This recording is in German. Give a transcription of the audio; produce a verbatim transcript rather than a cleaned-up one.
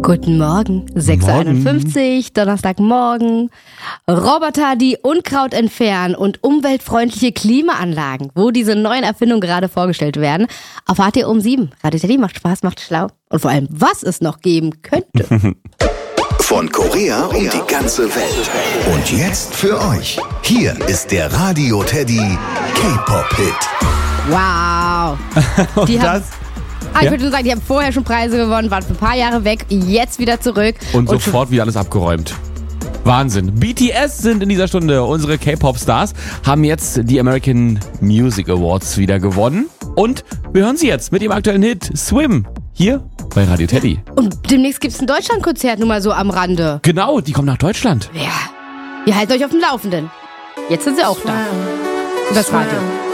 Guten Morgen, sechs Uhr einundfünfzig, Donnerstagmorgen. Roboter, die Unkraut entfernen und umweltfreundliche Klimaanlagen, wo diese neuen Erfindungen gerade vorgestellt werden, erfahrt ihr um sieben. Radio Teddy macht Spaß, macht schlau. Und vor allem, was es noch geben könnte. Von Korea um die ganze Welt. Und jetzt für euch. Hier ist der Radio Teddy K-Pop-Hit. Wow. Die Und haben, das? ah, ich Ja. würde nur sagen, die haben vorher schon Preise gewonnen, waren für ein paar Jahre weg, jetzt wieder zurück. Und schon- sofort wieder alles abgeräumt. Wahnsinn. B T S sind in dieser Stunde unsere K-Pop-Stars, haben jetzt die American Music Awards wieder gewonnen. Und wir hören sie jetzt mit dem aktuellen Hit Swim hier bei Radio Teddy. Und demnächst gibt es ein Deutschlandkonzert, nur mal so am Rande. Genau, die kommen nach Deutschland. Ja, ihr haltet euch auf dem Laufenden. Jetzt sind sie auch da. Das Radio.